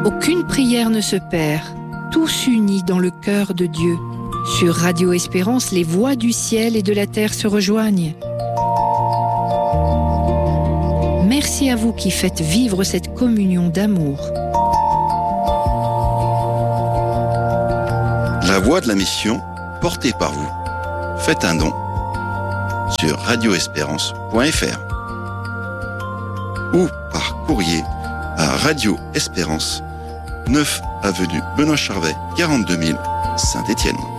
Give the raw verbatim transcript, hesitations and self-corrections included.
Aucune prière ne se perd, tous unis dans le cœur de Dieu. Sur Radio Espérance, les voix du ciel et de la terre se rejoignent. Merci à vous qui faites vivre cette communion d'amour. La voix de la mission, portée par vous. Faites un don sur radio espérance point f r ou par courrier à Radio Espérance, neuf avenue Benoît Charvet, quarante-deux mille, Saint-Étienne.